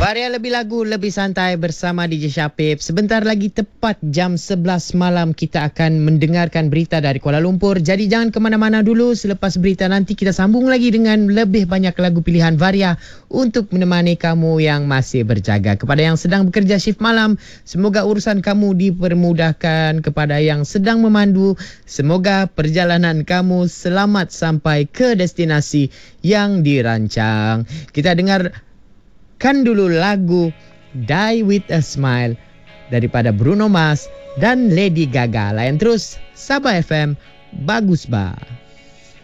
Varia lebih lagu, lebih santai bersama DJ Syapib. Sebentar lagi tepat jam 11 malam kita akan mendengarkan berita dari Kuala Lumpur. Jadi jangan ke mana-mana dulu. Selepas berita nanti kita sambung lagi dengan lebih banyak lagu pilihan Varia untuk menemani kamu yang masih berjaga. Kepada yang sedang bekerja shift malam, semoga urusan kamu dipermudahkan. Kepada yang sedang memandu, semoga perjalanan kamu selamat sampai ke destinasi yang dirancang. Kita dengar kan dulu lagu Die With A Smile daripada Bruno Mars dan Lady Gaga. Layan terus Sabah FM, bagus bah.